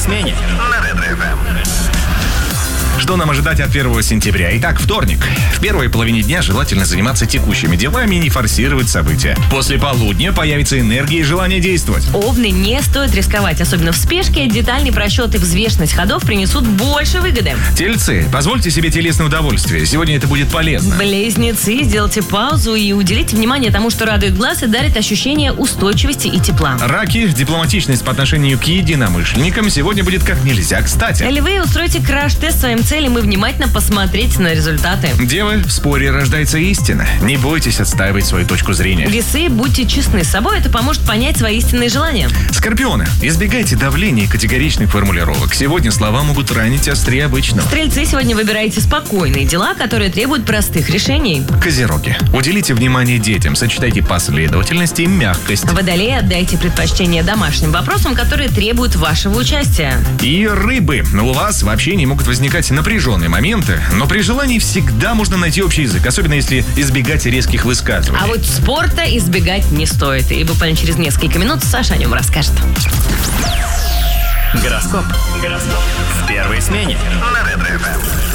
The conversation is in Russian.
смене на Ретро-ФМ. Что нам ожидать от 1 сентября? Итак, вторник. В первой половине дня желательно заниматься текущими делами и не форсировать события. После полудня появится энергия и желание действовать. Овны, не стоит рисковать, особенно в спешке. Детальный просчет и взвешенность ходов принесут больше выгоды. Тельцы, позвольте себе телесное удовольствие. Сегодня это будет полезно. Близнецы, сделайте паузу и уделите внимание тому, что радует глаз и дарит ощущение устойчивости и тепла. Раки, дипломатичность по отношению к единомышленникам сегодня будет как нельзя кстати. Львы, устройте краш-тест своим целям и внимательно посмотрите на результаты. Девы, в споре рождается истина. Не бойтесь отстаивать свою точку зрения. Весы, будьте честны с собой, это поможет понять свои истинные желания. Скорпионы, избегайте давления и категоричных формулировок. Сегодня слова могут ранить острее обычного. Стрельцы, сегодня выбирайте спокойные дела, которые требуют простых решений. Козероги, уделите внимание детям, сочетайте последовательность и мягкость. Водолеи, отдайте предпочтение домашним вопросам, которые требуют вашего участия. И рыбы, у вас вообще не могут возникать напряженные моменты, но при желании всегда можно найти общий язык, особенно если избегать резких высказываний. А вот спорта избегать не стоит. И буквально через несколько минут Саша о нем расскажет. Гороскоп в первой смене на Ретро-ФМ.